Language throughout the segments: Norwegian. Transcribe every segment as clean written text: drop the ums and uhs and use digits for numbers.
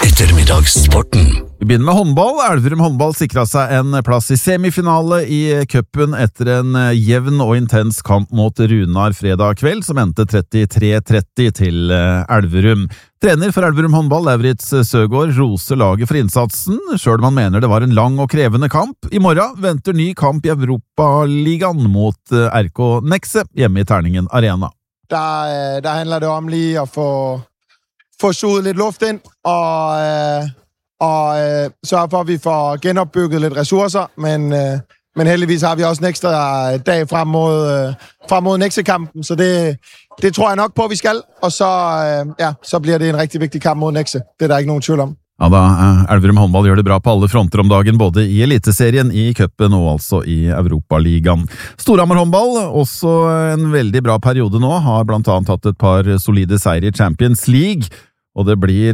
Ettermiddagssporten. Vi begynner med håndball. Elverum håndball sikret seg en plass i semifinale i cupen etter en jevn og intens kamp mot Runar fredag kveld, som endte 33-30 til Elverum. Trener for Elverum håndball, Lauritz Søgaard, roser laget for innsatsen, selv om han mener det var en lang og krevende kamp. I morgen venter ny kamp i Europaligaen mot RK Nexe hjemme i Terningen Arena. Der handler det om lige at få suget lidt luft ind og sørge for, at vi får genopbygget lidt ressourcer, men heldigvis har vi også en ekstra dag frem mod Nexe-kampen, så det tror jeg nok på, at vi skal, og så bliver det en rigtig vigtig kamp mod Nexe. Det er der ikke nogen tvivl om. Ja, da Elverum håndball gjør det bra på alle fronter om dagen, både i Eliteserien, i cupen og altså i Europaligaen. Storhamar håndball, også en veldig bra periode nå, har blant annet hatt et par solide seier i Champions League, og det blir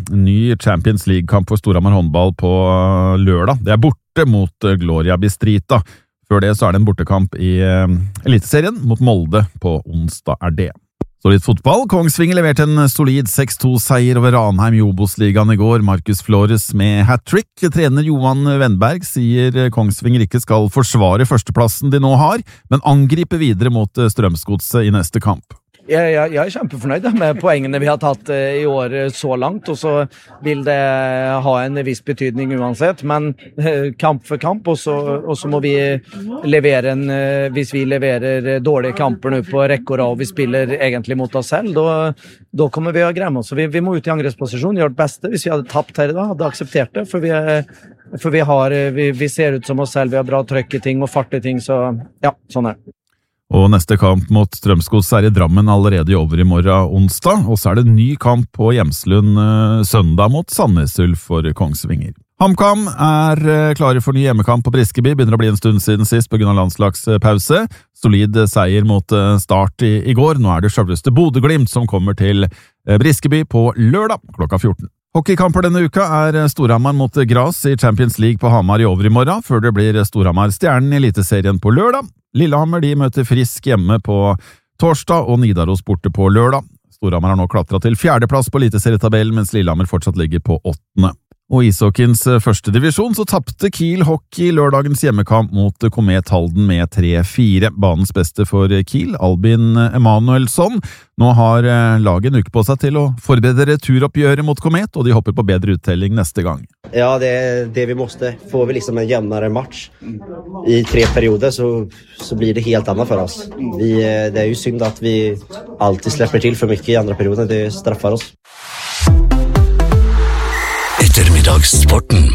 ny Champions League-kamp for Storhamar håndball på lørdag. Det er borte mot Gloria Bistrita. Før det så er det en bortekamp i Eliteserien mot Molde på onsdag er det. Så litt fotball. Kongsvinger leverte en solid 6-2-seier over Ranheim i Obos-ligaen i går. Markus Flores med hat-trick. Trener Johan Wennberg sier Kongsvinger ikke skal forsvare førsteplassen de nå har, men angripe videre mot Strømsgodset i neste kamp. Jeg er kjempefornøyd med poengene vi har tatt i år så langt, og så vil det ha en viss betydning uansett, men kamp for kamp, og så må vi levere hvis vi leverer dårlige kamper nå på rekke og rad, og vi spiller egentlig mot oss selv, da kommer vi å gremme oss. Så vi må ut i angrepsposisjon, gjøre det beste. Hvis vi hadde tapt her i dag, hadde akseptert det, for vi ser ut som oss selv, vi har bra trøkk i ting og fart i ting, så ja, sånn er det. Og neste kamp mot Strømsgodset er i Drammen allerede over i morgen onsdag, og så er det en ny kamp på Hjemslund søndag mot Sandnes Ulf for Kongsvinger. HamKam er klare for ny hjemmekamp på Briskeby, begynner å bli en stund siden sist på grunn av landslagspause. Solid seier mot Start i går, nå er det selveste Bodø/Glimt som kommer til Briskeby på lørdag klokka 14. Hockeykamper denne uka er Storhamar mot Gras i Champions League på Hamar i overmorgen, før det blir Storhamar Stjernen i Eliteserien på lørdag. Lillehammer de møter Frisk hjemme på torsdag og Nidaros borte på lørdag. Storhamar har nå klatret til 4. plass på Eliteserietabellen, mens Lillehammer fortsatt ligger på 8. Og i ishockeyens første divisjon så tappte Kiel Hockey lørdagens hjemmekamp mot Komet Halden med 3-4. Banens beste for Kiel, Albin Emanuelsson. Nå har laget en uke på seg til å forberede returoppgjøret mot Komet, og de hopper på bedre uttelling neste gang. Ja, det är det vi måste. Får vi liksom en jämnare match i 3 perioder så blir det helt annat för oss. Det är ju synd att vi alltid släpper till för mycket i andra perioden. Det straffar oss. Ettermiddagssporten.